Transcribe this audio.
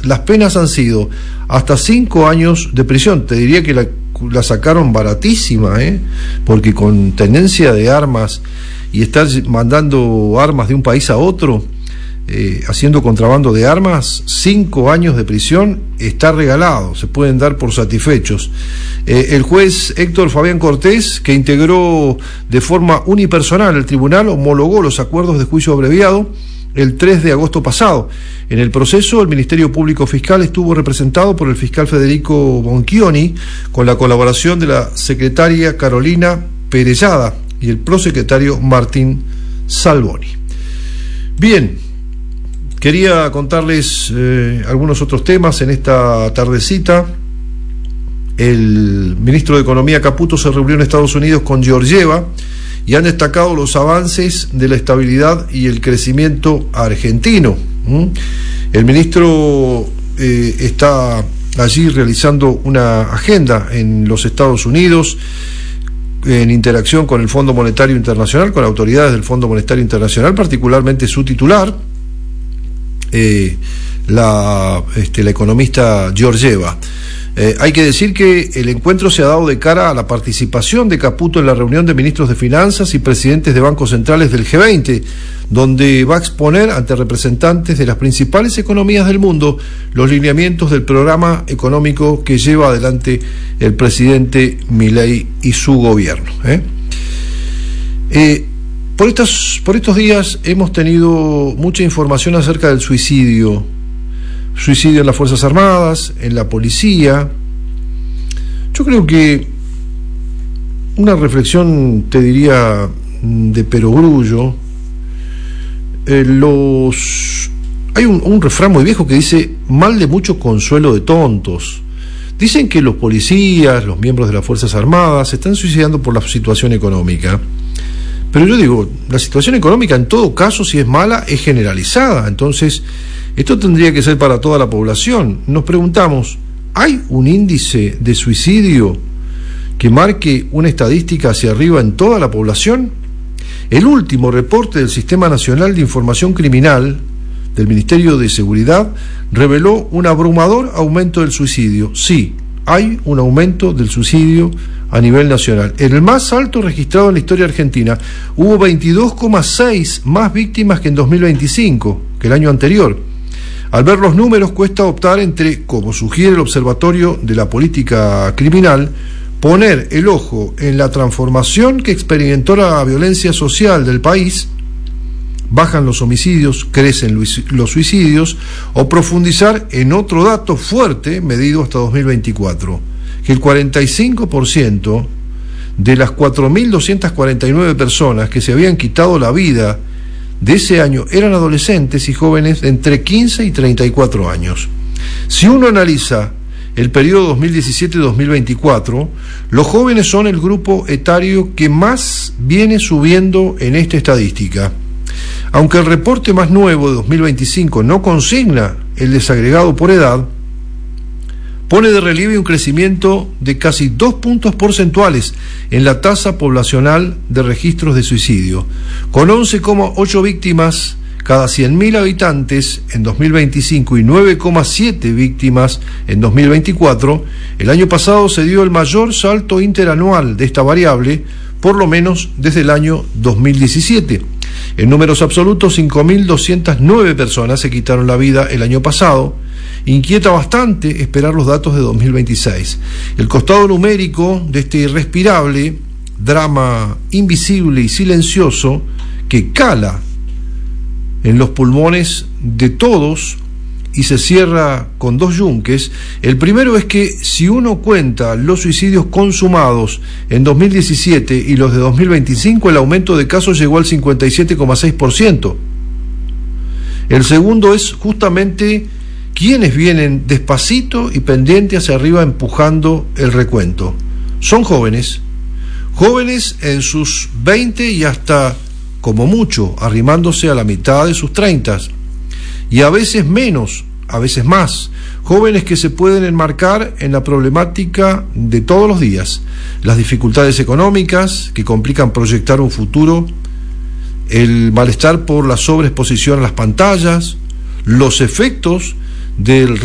las penas han sido hasta 5 años de prisión. Te diría que la sacaron baratísima, porque con tenencia de armas y estar mandando armas de un país a otro, haciendo contrabando de armas, 5 años de prisión está regalado, se pueden dar por satisfechos. El juez Héctor Fabián Cortés, que integró de forma unipersonal el tribunal, homologó los acuerdos de juicio abreviado el 3 de agosto pasado. En el proceso, el Ministerio Público Fiscal estuvo representado por el fiscal Federico Bonchioni, con la colaboración de la secretaria Carolina Perellada y el prosecretario Martín Salvoni. Bien, quería contarles algunos otros temas en esta tardecita. El ministro de Economía Caputo se reunió en Estados Unidos con Georgieva y han destacado los avances de la estabilidad y el crecimiento argentino. El ministro está allí realizando una agenda en los Estados Unidos en interacción con el Fondo Monetario Internacional, con autoridades del Fondo Monetario Internacional, particularmente su titular, la economista Georgieva. Hay que decir que el encuentro se ha dado de cara a la participación de Caputo en la reunión de ministros de Finanzas y presidentes de bancos centrales del G20, donde va a exponer ante representantes de las principales economías del mundo los lineamientos del programa económico que lleva adelante el presidente Milei y su gobierno. Por estos días hemos tenido mucha información acerca del suicidio en las Fuerzas Armadas, en la policía. Yo creo que una reflexión, te diría, de perogrullo. Hay un refrán muy viejo que dice: mal de mucho consuelo de tontos. Dicen que los policías, los miembros de las Fuerzas Armadas, se están suicidando por la situación económica. Pero yo digo, la situación económica en todo caso, si es mala, es generalizada. Entonces, esto tendría que ser para toda la población. Nos preguntamos, ¿hay un índice de suicidio que marque una estadística hacia arriba en toda la población? El último reporte del Sistema Nacional de Información Criminal del Ministerio de Seguridad reveló un abrumador aumento del suicidio. Sí, hay un aumento del suicidio a nivel nacional. En el más alto registrado en la historia argentina, hubo 22,6 más víctimas que en 2025, que el año anterior. Al ver los números, cuesta optar entre, como sugiere el Observatorio de la Política Criminal, poner el ojo en la transformación que experimentó la violencia social del país, bajan los homicidios, crecen los suicidios, o profundizar en otro dato fuerte medido hasta 2024, que el 45% de las 4.249 personas que se habían quitado la vida de ese año eran adolescentes y jóvenes de entre 15 y 34 años. Si uno analiza el periodo 2017-2024, los jóvenes son el grupo etario que más viene subiendo en esta estadística. Aunque el reporte más nuevo de 2025 no consigna el desagregado por edad, pone de relieve un crecimiento de casi 2 puntos porcentuales en la tasa poblacional de registros de suicidio, con 11,8 víctimas cada 100.000 habitantes en 2025 y 9,7 víctimas en 2024. El año pasado se dio el mayor salto interanual de esta variable, por lo menos desde el año 2017. En números absolutos, 5.209 personas se quitaron la vida el año pasado. Inquieta bastante esperar los datos de 2026. El costado numérico de este irrespirable drama invisible y silencioso que cala en los pulmones de todos y se cierra con 2 yunques. El primero es que si uno cuenta los suicidios consumados en 2017 y los de 2025, el aumento de casos llegó al 57,6%. El segundo es justamente quienes vienen despacito y pendiente hacia arriba empujando el recuento. Son jóvenes en sus 20 y hasta, como mucho, arrimándose a la mitad de sus 30, y a veces menos, a veces más, jóvenes que se pueden enmarcar en la problemática de todos los días, las dificultades económicas que complican proyectar un futuro, el malestar por la sobreexposición a las pantallas, los efectos del